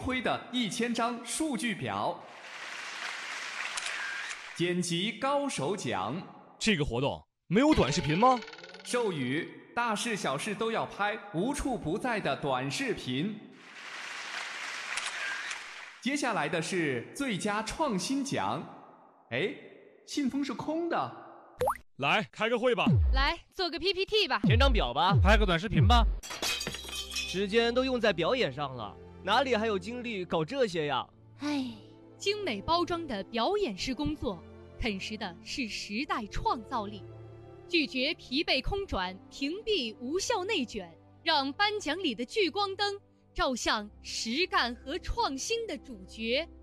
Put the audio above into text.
推的1000张数据表。剪辑高手奖， 这个活动没有短视频吗？ 授予大事小事都要拍，无处不在的短视频。接下来的是最佳创新奖。哎，信封是空的。 来开个会吧， 来做个 PPT 吧， 填张表吧， 拍个短视频吧。 时间都用在表演上了，哪里还有精力搞这些呀？ 唉，精美包装的表演式工作，啃食的是时代创造力。拒绝疲惫空转，屏蔽无效内卷，让颁奖里的聚光灯照向实干和创新的主角。